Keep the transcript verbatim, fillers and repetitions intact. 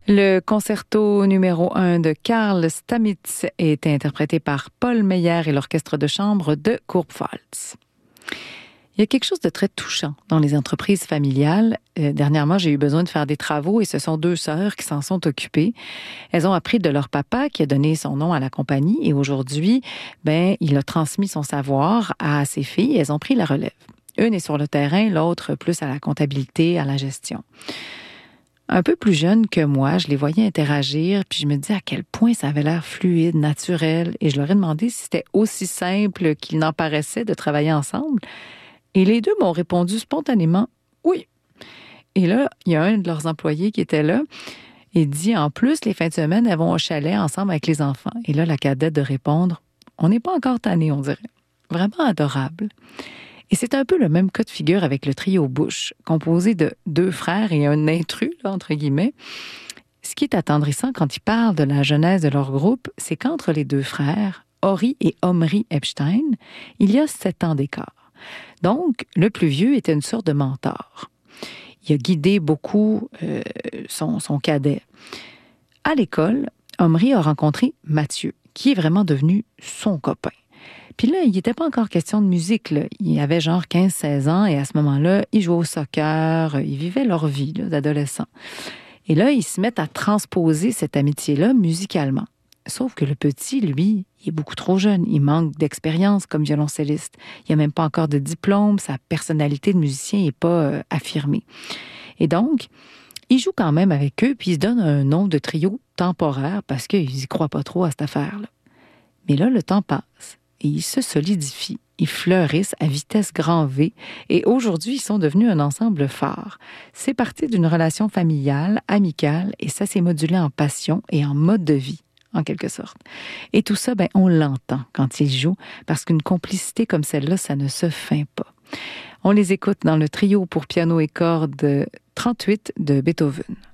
Le concerto numéro un de Karl Stamitz est interprété par Paul Meyer et l'orchestre de chambre de Kurpfalz. Il y a quelque chose de très touchant dans les entreprises familiales. Euh, dernièrement, j'ai eu besoin de faire des travaux et ce sont deux sœurs qui s'en sont occupées. Elles ont appris de leur papa qui a donné son nom à la compagnie et aujourd'hui, ben, il a transmis son savoir à ses filles et elles ont pris la relève. Une est sur le terrain, l'autre plus à la comptabilité, à la gestion. Un peu plus jeune que moi, je les voyais interagir, puis je me disais à quel point ça avait l'air fluide, naturel, et je leur ai demandé si c'était aussi simple qu'il n'en paraissait de travailler ensemble. Et les deux m'ont répondu spontanément « oui ». Et là, il y a un de leurs employés qui était là et dit « en plus, les fins de semaine, elles vont au chalet ensemble avec les enfants ». Et là, la cadette de répondre « on n'est pas encore tannés, on dirait ». Vraiment adorable. Et c'est un peu le même cas de figure avec le trio Bush, composé de deux frères et un intrus, là, entre guillemets. Ce qui est attendrissant quand ils parlent de la genèse de leur groupe, c'est qu'entre les deux frères, Ori et Omri Epstein, il y a sept ans d'écart. Donc, le plus vieux était une sorte de mentor. Il a guidé beaucoup euh, son, son cadet. À l'école, Omri a rencontré Mathieu, qui est vraiment devenu son copain. Puis là, il n'était pas encore question de musique, là. Il avait genre quinze seize ans et à ce moment-là, ils jouaient au soccer, ils vivaient leur vie là, d'adolescents. Et là, ils se mettent à transposer cette amitié-là musicalement. Sauf que le petit, lui, il est beaucoup trop jeune. Il manque d'expérience comme violoncelliste. Il n'a même pas encore de diplôme. Sa personnalité de musicien n'est pas euh, affirmée. Et donc, il joue quand même avec eux puis il se donne un nom de trio temporaire parce qu'ils n'y croient pas trop à cette affaire-là. Mais là, le temps passe. Et ils se solidifient, ils fleurissent à vitesse grand V et aujourd'hui, ils sont devenus un ensemble phare. C'est parti d'une relation familiale, amicale et ça s'est modulé en passion et en mode de vie, en quelque sorte. Et tout ça, ben, on l'entend quand ils jouent parce qu'une complicité comme celle-là, ça ne se feint pas. On les écoute dans le trio pour piano et cordes trente-huit de Beethoven.